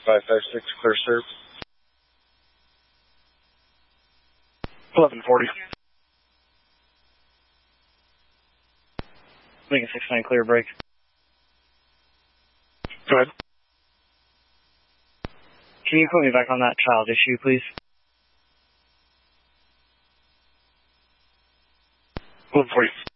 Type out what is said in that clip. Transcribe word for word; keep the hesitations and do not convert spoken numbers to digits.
five five six, clear serve. eleven forty. Lincoln six nine, clear break. Go ahead. Can you put me back on that child issue, please? eleven forty.